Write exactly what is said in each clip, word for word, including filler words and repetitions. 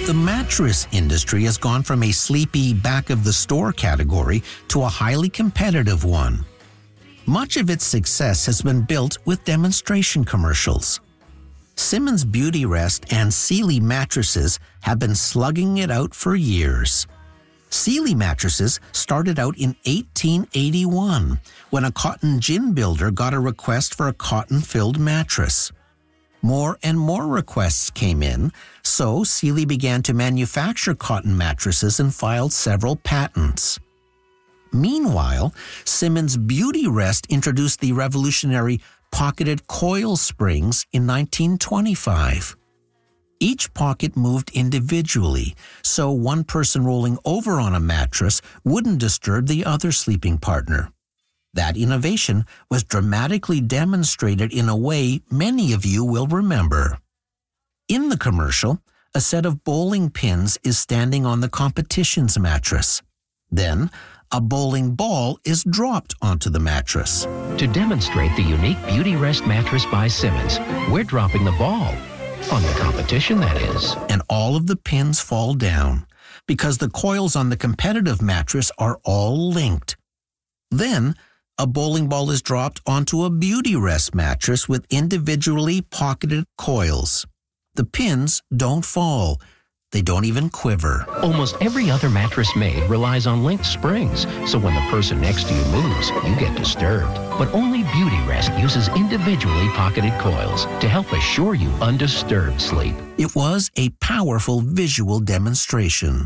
The mattress industry has gone from a sleepy back-of-the-store category to a highly competitive one. Much of its success has been built with demonstration commercials. Simmons Beautyrest and Sealy mattresses have been slugging it out for years. Sealy mattresses started out in eighteen eighty-one, when a cotton gin builder got a request for a cotton-filled mattress. More and more requests came in, so Sealy began to manufacture cotton mattresses and filed several patents. Meanwhile, Simmons Beautyrest introduced the revolutionary pocketed coil springs in nineteen twenty-five. Each pocket moved individually, so one person rolling over on a mattress wouldn't disturb the other sleeping partner. That innovation was dramatically demonstrated in a way many of you will remember. In the commercial, a set of bowling pins is standing on the competition's mattress. Then, a bowling ball is dropped onto the mattress. To demonstrate the unique Beautyrest mattress by Simmons, we're dropping the ball. On the competition, that is. And all of the pins fall down, because the coils on the competitive mattress are all linked. Then, a bowling ball is dropped onto a Beautyrest mattress with individually pocketed coils. The pins don't fall. They don't even quiver. Almost every other mattress made relies on linked springs, so when the person next to you moves, you get disturbed. But only Beautyrest uses individually pocketed coils to help assure you undisturbed sleep. It was a powerful visual demonstration.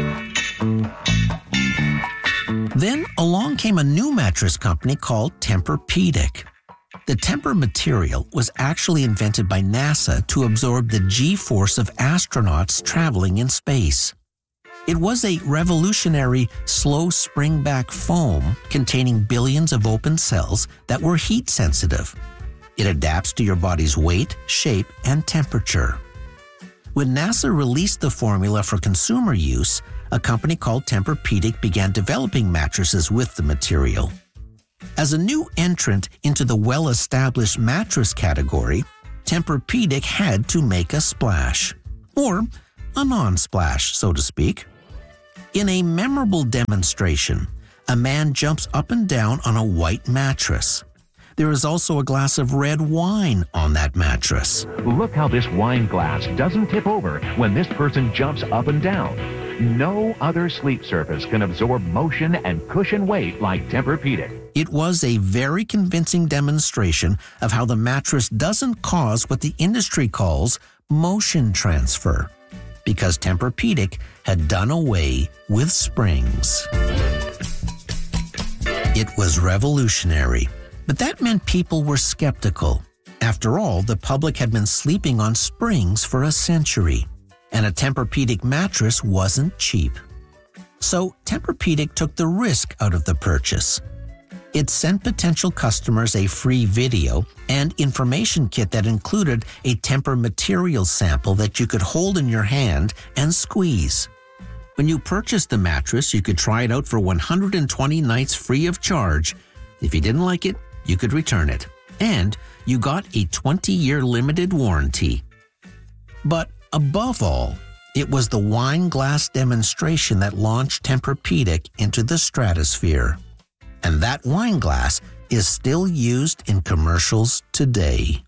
Then along came a new mattress company called Tempur-Pedic. The Tempur material was actually invented by NASA to absorb the G-force of astronauts traveling in space. It was a revolutionary slow spring-back foam containing billions of open cells that were heat-sensitive. It adapts to your body's weight, shape, and temperature. When NASA released the formula for consumer use, a company called Tempur-Pedic began developing mattresses with the material. As a new entrant into the well-established mattress category, Tempur-Pedic had to make a splash. Or a non-splash, so to speak. In a memorable demonstration, a man jumps up and down on a white mattress. There is also a glass of red wine on that mattress. Look how this wine glass doesn't tip over when this person jumps up and down. No other sleep surface can absorb motion and cushion weight like Tempur-Pedic. It was a very convincing demonstration of how the mattress doesn't cause what the industry calls motion transfer, because Tempur-Pedic had done away with springs. It was revolutionary, but that meant people were skeptical. After all, the public had been sleeping on springs for a century, and a Tempur-Pedic mattress wasn't cheap. So Tempur-Pedic took the risk out of the purchase. It sent potential customers a free video and information kit that included a Tempur material sample that you could hold in your hand and squeeze. When you purchased the mattress, you could try it out for one hundred twenty nights free of charge. If you didn't like it, you could return it. And you got a twenty-year limited warranty. But above all, it was the wine glass demonstration that launched Tempur-Pedic into the stratosphere. And that wine glass is still used in commercials today.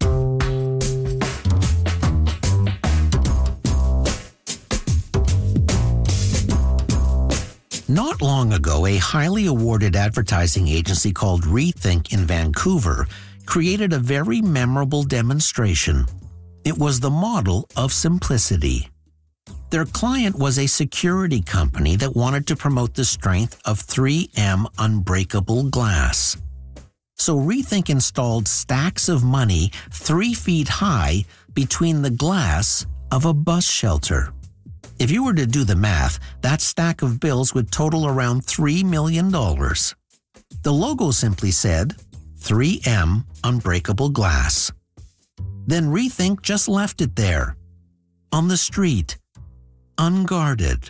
Not long ago, a highly awarded advertising agency called Rethink in Vancouver created a very memorable demonstration. It was the model of simplicity. Their client was a security company that wanted to promote the strength of three M unbreakable glass. So Rethink installed stacks of money three feet high between the glass of a bus shelter. If you were to do the math, that stack of bills would total around three million dollars. The logo simply said, three M unbreakable glass. Then Rethink just left it there, on the street, unguarded.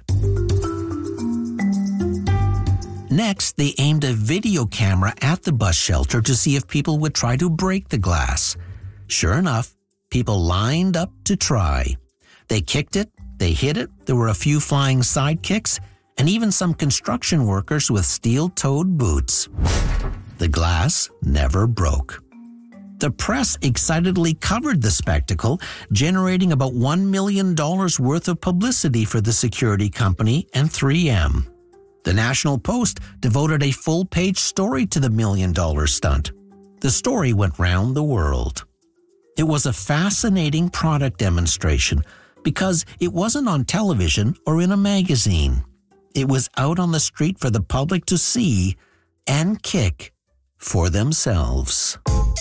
Next, they aimed a video camera at the bus shelter to see if people would try to break the glass. Sure enough, people lined up to try. They kicked it, they hit it, there were a few flying sidekicks and even some construction workers with steel-toed boots. The glass never broke. The press excitedly covered the spectacle, generating about one million dollars worth of publicity for the security company and three M. The National Post devoted a full-page story to the million-dollar stunt. The story went round the world. It was a fascinating product demonstration because it wasn't on television or in a magazine. It was out on the street for the public to see and kick for themselves.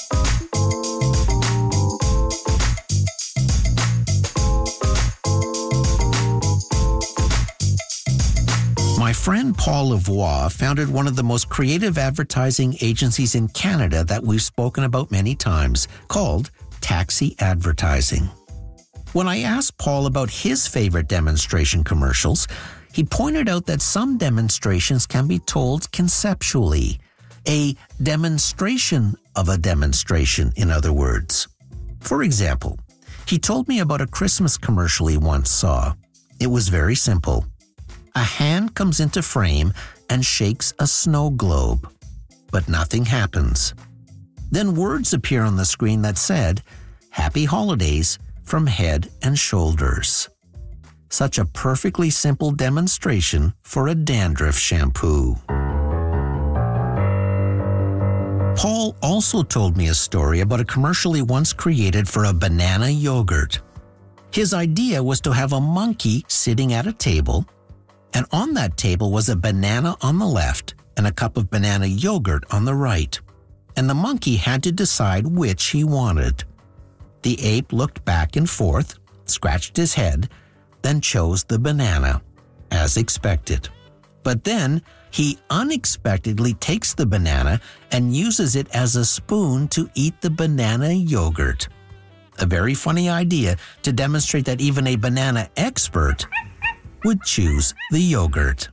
My friend Paul Lavoie founded one of the most creative advertising agencies in Canada that we've spoken about many times, called Taxi Advertising. When I asked Paul about his favorite demonstration commercials, he pointed out that some demonstrations can be told conceptually. A demonstration of a demonstration, in other words. For example, he told me about a Christmas commercial he once saw. It was very simple. A hand comes into frame and shakes a snow globe, but nothing happens. Then words appear on the screen that said, "Happy Holidays from Head and Shoulders." Such a perfectly simple demonstration for a dandruff shampoo. Paul also told me a story about a commercial he once created for a banana yogurt. His idea was to have a monkey sitting at a table, and on that table was a banana on the left and a cup of banana yogurt on the right, and the monkey had to decide which he wanted. The ape looked back and forth, scratched his head, then chose the banana, as expected. But then he unexpectedly takes the banana and uses it as a spoon to eat the banana yogurt. A very funny idea to demonstrate that even a banana expert would choose the yogurt.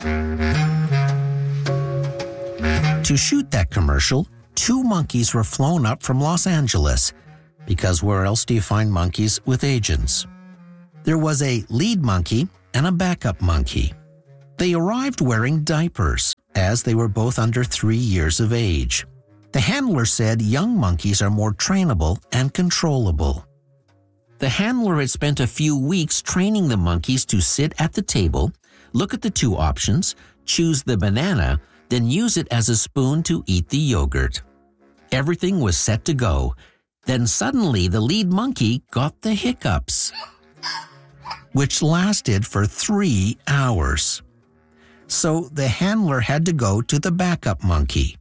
To shoot that commercial, two monkeys were flown up from Los Angeles, because where else do you find monkeys with agents? There was a lead monkey and a backup monkey. They arrived wearing diapers, as they were both under three years of age. The handler said young monkeys are more trainable and controllable. The handler had spent a few weeks training the monkeys to sit at the table, look at the two options, choose the banana, then use it as a spoon to eat the yogurt. Everything was set to go. Then suddenly the lead monkey got the hiccups, which lasted for three hours. So the handler had to go to the backup monkey.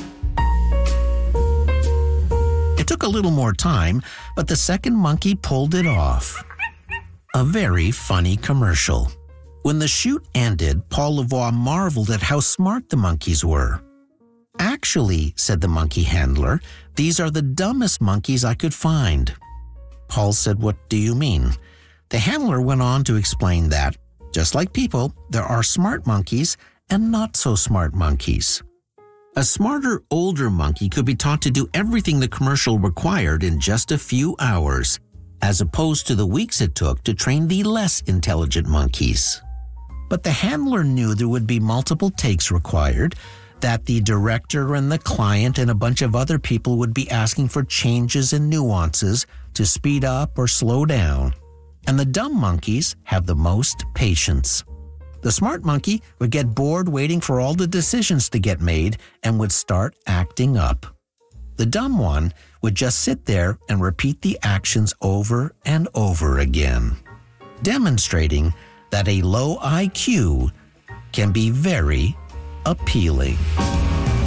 It took a little more time, but the second monkey pulled it off. A very funny commercial. When the shoot ended, Paul Lavoie marveled at how smart the monkeys were. "Actually," said the monkey handler, "these are the dumbest monkeys I could find." Paul said, "What do you mean?" The handler went on to explain that, just like people, there are smart monkeys and not so smart monkeys. A smarter, older monkey could be taught to do everything the commercial required in just a few hours, as opposed to the weeks it took to train the less intelligent monkeys. But the handler knew there would be multiple takes required, that the director and the client and a bunch of other people would be asking for changes and nuances to speed up or slow down. And the dumb monkeys have the most patience. The smart monkey would get bored waiting for all the decisions to get made and would start acting up. The dumb one would just sit there and repeat the actions over and over again, demonstrating that a low I Q can be very appealing.